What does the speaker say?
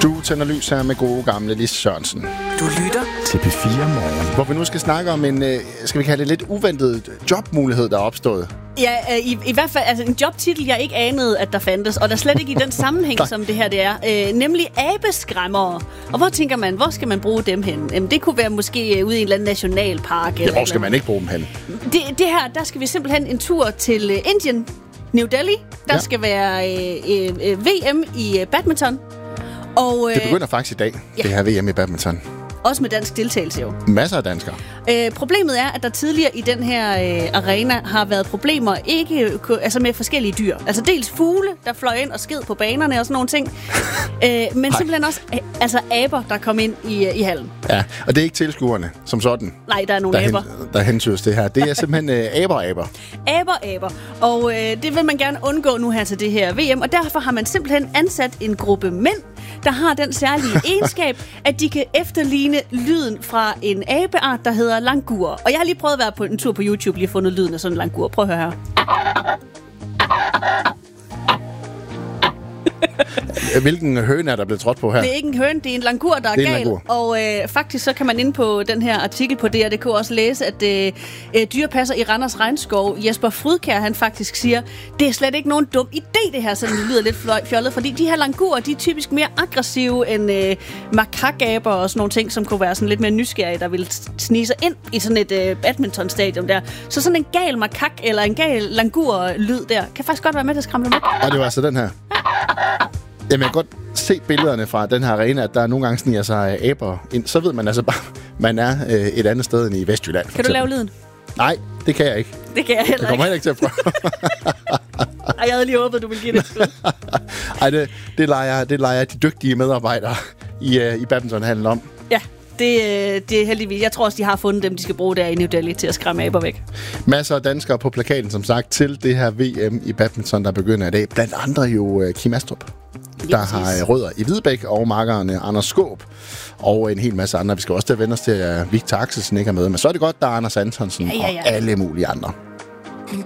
Du tænder lys her med gode gamle Lis Sørensen. Du lytter til P4 Morgen, hvor vi nu skal snakke om en, skal vi kalde det lidt uventet jobmulighed, der er opstået. Ja, i hvert fald altså en jobtitel, jeg ikke anede, at der fandtes, og der slet ikke i den sammenhæng, som det her det er. Nemlig abeskræmmere. Og hvor tænker man, hvor skal man bruge dem hen? Jamen, det kunne være måske ude i en eller anden nationalpark. Ja, hvor skal man ikke bruge dem hen? Det her, der skal vi simpelthen en tur til Indien, New Delhi. Der skal være VM i badminton. Og, det begynder faktisk i dag, det her VM i badminton. Også med dansk deltagelse jo. Masser af danskere. Problemet er, at der tidligere i den her arena har været problemer altså med forskellige dyr. Altså dels fugle, der fløj ind og sked på banerne og sådan nogle ting. Men simpelthen også aber, der kom ind i hallen. Ja, og det er ikke tilskuerne som sådan. Nej, der er nogle aber. Der hensydes det her. Det er simpelthen aber. Aber. Og det vil man gerne undgå nu her til det her VM. Og derfor har man simpelthen ansat en gruppe mænd, der har den særlige egenskab, at de kan efterligne lyden fra en abeart, der hedder langur. Og jeg har lige prøvet at være på en tur på YouTube, lige fundet lyden af sådan en langur. Prøv at høre her. Hvilken høne er der blevet trådt på her? Det er ikke en høne, det er en langur, der er gal. Langur. Og faktisk så kan man inde på den her artikel på DR.dk også læse, at dyrepasser i Randers Regnskov, Jesper Frydkjær, han faktisk siger, det er slet ikke nogen dum idé det her, selvom det lyder lidt fjollet, fordi de her langurer, de er typisk mere aggressive end makakaber og sådan nogle ting, som kunne være sådan lidt mere nysgerrige, der vil snige sig ind i sådan et badmintonstadion der. Så sådan en gal makak eller en gal langur-lyd der, kan faktisk godt være med til at skræmme dem væk. Og det var altså den her. Jamen, jeg kan godt se billederne fra den her arena, at der nogle gange sniger sig aber ind. Så ved man altså bare, man er et andet sted end i Vestjylland. Kan du lave lyden? Nej, det kan jeg ikke. Det kan jeg heller ikke. Jeg kommer heller ikke til at prøve. Ej, jeg havde lige håbet, du ville give det. Ej, det leger de dygtige medarbejdere i badmintonhallen om. Ja, det er heldigvis. Jeg tror også, de har fundet dem, de skal bruge der i New Delhi til at skræmme aber væk. Masser af danskere på plakaten, som sagt, til det her VM i badminton, der begynder i dag. Blandt andre jo Kim Astrup, der har rødder i Hvidebæk, og makkerne Anders Skåb, og en hel masse andre. Vi skal også til at vende os til, at Victor Axelsen ikke er med, men så er det godt, der er Anders Antonsen og alle mulige andre.